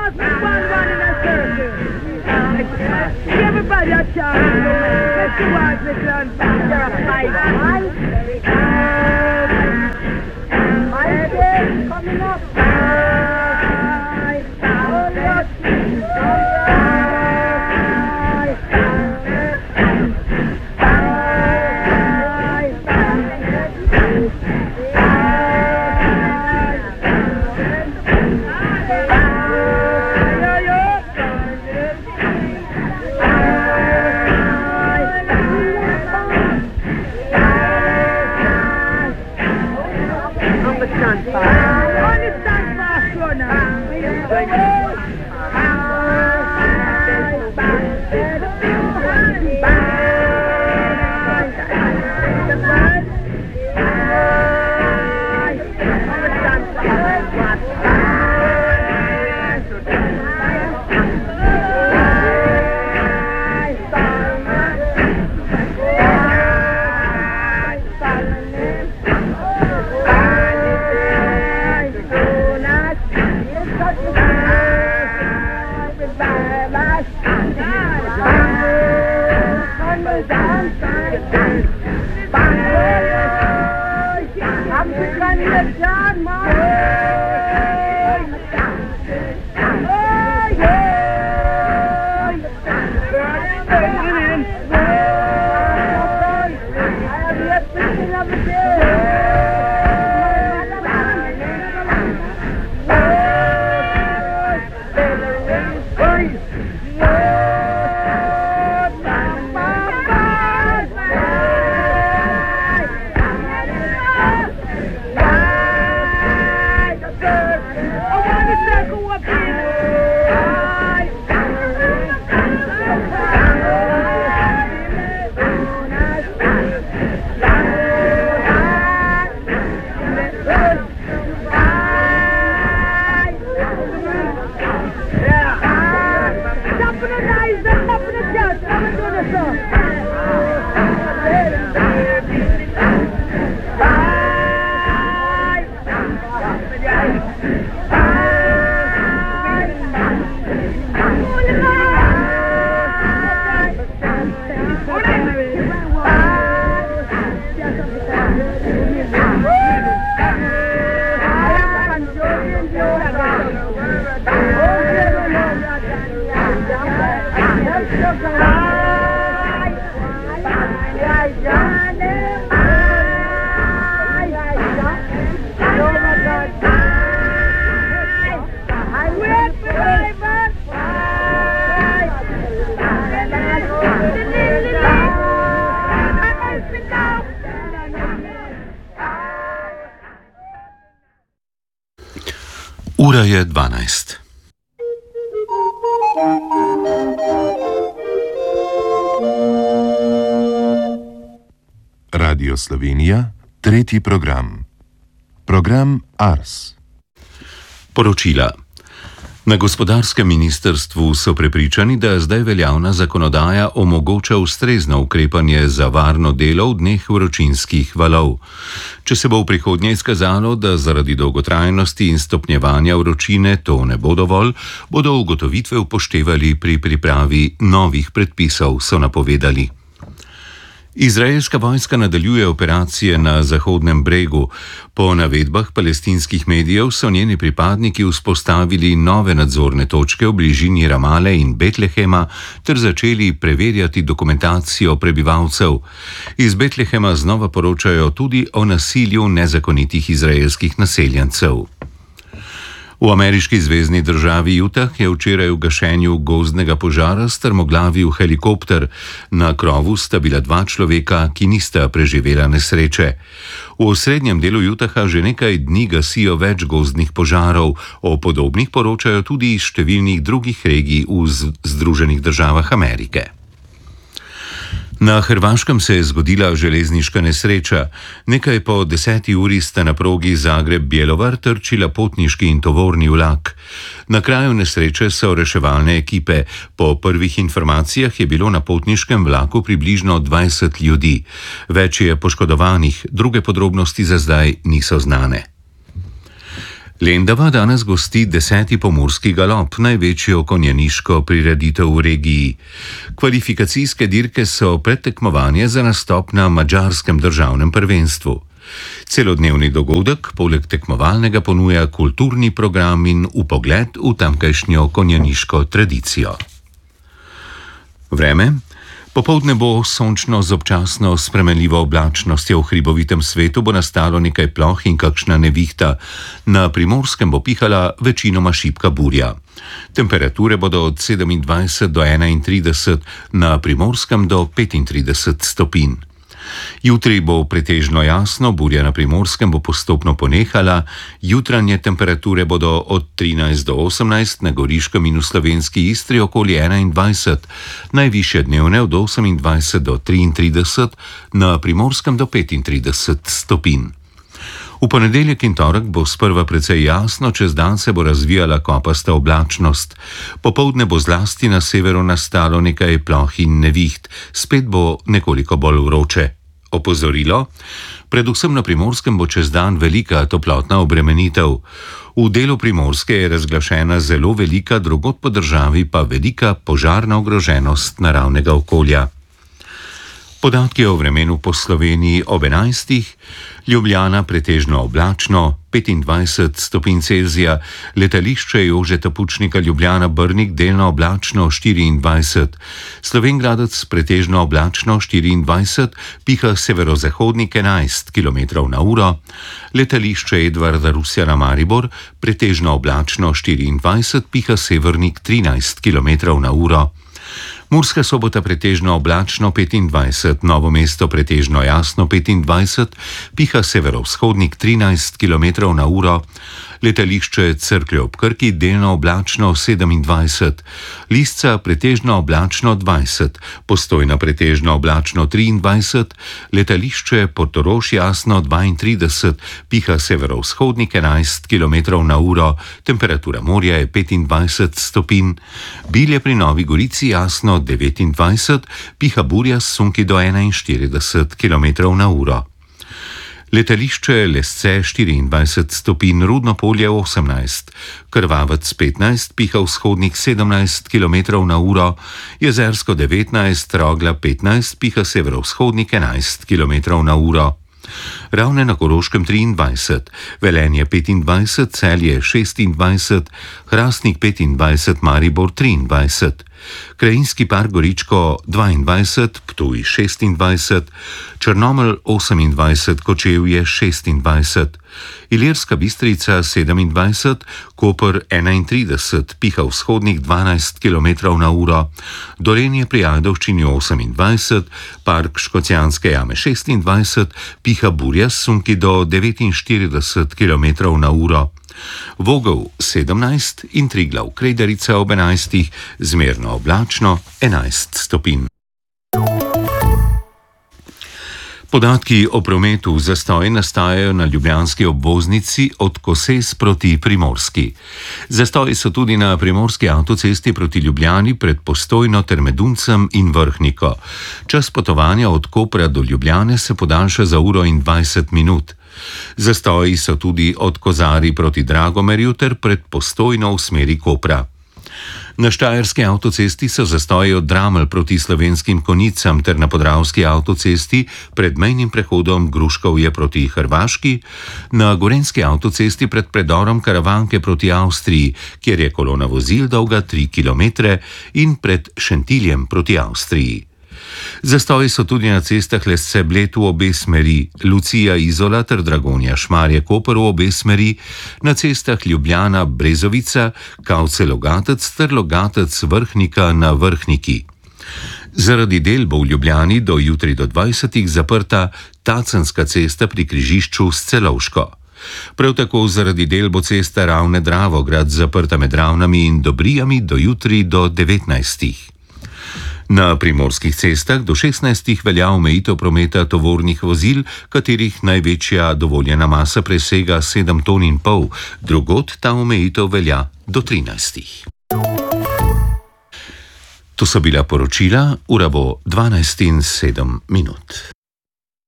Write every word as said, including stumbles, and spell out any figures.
walk with one one in a circle. Everybody a chant. Let's go out with one you're a fighter. My day coming up. Ura je dvanajst. Radio Slovenija, tretji program. Program Ars. Poročila. Na gospodarskem ministrstvu so prepričani, da zdaj veljavna zakonodaja omogoča ustrezno ukrepanje za varno delo v dneh vročinskih valov. Če se bo v prihodnje izkazalo, da zaradi dolgotrajnosti in stopnjevanja vročine to ne bo dovolj, bodo ugotovitve upoštevali pri pripravi novih predpisov, so napovedali. Izraelska vojska nadaljuje operacije na Zahodnem bregu. Po navedbah palestinskih medijev so njeni pripadniki vzpostavili nove nadzorne točke v bližini Ramale in Betlehema ter začeli preverjati dokumentacijo prebivalcev. Iz Betlehema znova poročajo tudi o nasilju nezakonitih izraelskih naseljencev. V ameriški zvezni državi Utah je včeraj v gašenju gozdnega požara strmoglavil helikopter. Na krovu sta bila dva človeka, ki nista preživela nesreče. V osrednjem delu Utaha že nekaj dni gasijo več gozdnih požarov. O podobnih poročajo tudi iz številnih drugih regij v Združenih državah Amerike. Na Hrvaškem se je zgodila železniška nesreča. Nekaj po deseti uri sta na progi Zagreb-Bjelovar trčila potniški in tovorni vlak. Na kraju nesreče so reševalne ekipe. Po prvih informacijah je bilo na potniškem vlaku približno dvajset ljudi. Več je poškodovanih, druge podrobnosti za zdaj niso znane. Lendava danes gosti deseti pomurski galop, največjo konjeniško prireditev v regiji. Kvalifikacijske dirke so predtekmovanje za nastop na madžarskem državnem prvenstvu. Celodnevni dogodek poleg tekmovalnega ponuja kulturni program in vpogled v tamkajšnjo konjeniško tradicijo. Vreme. Popoldne bo sončno z občasno spremenljivo oblačnostjo, v hribovitem svetu bo nastalo nekaj ploh in kakšna nevihta. Na Primorskem bo pihala večinoma šibka burja. Temperature bodo od sedemindvajset do enaintrideset, na Primorskem do petintrideset stopinj. Jutri bo pretežno jasno, burja na Primorskem bo postopno ponehala, jutranje temperature bodo od trinajst do osemnajst, na Goriškem in v slovenski Istri okoli enaindvajset, najvišje dnevne od osemindvajset do triintrideset, na Primorskem do petintrideset stopinj. V ponedeljek in torek bo sprva precej jasno, čez dan se bo razvijala kopasta oblačnost. Popoldne bo zlasti na severu nastalo nekaj ploh in neviht, spet bo nekoliko bolj vroče. Opozorilo: predvsem na Primorskem bo čez dan velika toplotna obremenitev. V delu Primorske je razglašena zelo velika, drugod po državi pa velika požarna ogroženost naravnega okolja. Podatki o vremenu po Sloveniji ob enajstih, Ljubljana pretežno oblačno, petindvajset stopinj Celzija, letališče Jožeta Pučnika Ljubljana Brnik delno oblačno štiriindvajset, Slovenj Gradec pretežno oblačno štiriindvajset, piha severozahodnik enajst kilometrov na uro, letališče Edvarda Rusjana Maribor pretežno oblačno štiriindvajset, piha severnik trinajst kilometrov na uro. Murska Sobota pretežno oblačno petindvajset, Novo mesto pretežno jasno petindvajset, piha severovzhodnik trinajst kilometrov na uro, letališče Cerklje ob Krki delno oblačno sedemindvajset, Lisca pretežno oblačno dvajset, Postojna pretežno oblačno triindvajset, letališče Portorož jasno dvaintrideset, piha severovzhodnik enajst kilometrov na uro, temperatura morja je petindvajset stopinj, Bilje pri Novi Gorici jasno devetindvajset, piha burja s sunki do enainštirideset kilometrov na uro. Letališče Lesce štiriindvajset stopinj, Rudno polje osemnajst, Krvavec petnajst, piha vzhodnik sedemnajst kilometrov na uro, Jezersko devetnajst, Rogla petnajst, piha severovzhodnik enajst kilometrov na uro. Ravne na Koroškem triindvajset, Velenje petindvajset, Celje šestindvajset, Hrastnik petindvajset, Maribor triindvajset, Krajinski park Goričko dvaindvajset, Ptuj šestindvajset, Črnomelj osemindvajset, Kočevje šestindvajset, Ilirska Bistrica sedemindvajset, Koper enaintrideset, piha vzhodnik dvanajst kilometrov na uro, Dolenje pri Ajdovščini osemindvajset, Park Škocjanske jame šestindvajset, piha burja s sunki do devetinštirideset kilometrov na uro. Vogel sedemnajst in Triglav Kredarica ob enajstih, zmerno oblačno enajst stopinj. Podatki o prometu. Zastoji nastajajo na ljubljanski obvoznici od Koses proti Primorski. Zastoji so tudi na primorski avtocesti proti Ljubljani pred Postojno ter Meduncem in Vrhniko. Čas potovanja od Kopra do Ljubljane se podaljša za uro in dvajset minut. Zastoji so tudi od Kozari proti Dragomerju ter pred Postojno v smeri Kopra. Na štajerski avtocesti so zastoji od Dramelj proti Slovenskim Konjicam ter na podravski avtocesti pred mejnim prehodom Gruškovje proti Hrvaški, na gorenjski avtocesti pred predorom Karavanke proti Avstriji, kjer je kolona vozil dolga tri kilometre, in pred Šentiljem proti Avstriji. Zastoji so tudi na cestah Lesce Bled v obe smeri, Lucija Izola ter Dragonja Šmarje Koper v obe smeri, na cestah Ljubljana Brezovica, Kavce Logatec ter Logatec Vrhnika na Vrhniki. Zaradi del bo v Ljubljani do jutri do dvajsetih zaprta Tacenska cesta pri križišču s Celovško. Prav tako zaradi del bo cesta Ravne Dravograd zaprta med Ravnami in Dobrijami do jutri do devetnajstih. Na primorskih cestah do šestnajstih velja omejitev prometa tovornih vozil, katerih največja dovoljena masa presega sedem ton in pol, drugod ta omejitev velja do trinajstih. To so bila poročila, ura bo dvanajst in sedem minut.